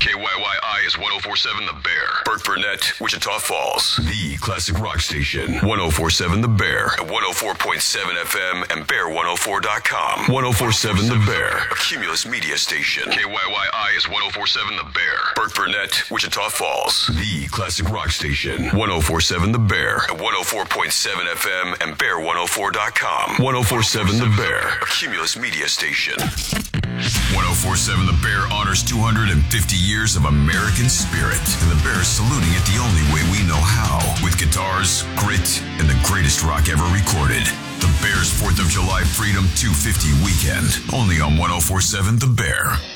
KYYI is 1047 The Bear. Burt Burnett, Wichita Falls. The classic rock station. 1047 The Bear. At 104.7 FM and Bear104.com. 1047 The Bear. A Cumulus media station. KYYI is 1047 The Bear. Burt Burnett, Wichita Falls. The classic rock station. 1047 The Bear. At 104.7 FM and Bear104.com. 1047 The Bear. A Cumulus media station. 1047 The Bear honors 250 years of American spirit, and The Bear is saluting it the only way we know how, with guitars, grit, and the greatest rock ever recorded. The Bear's 4th of July Freedom 250 weekend, only on 1047 The Bear.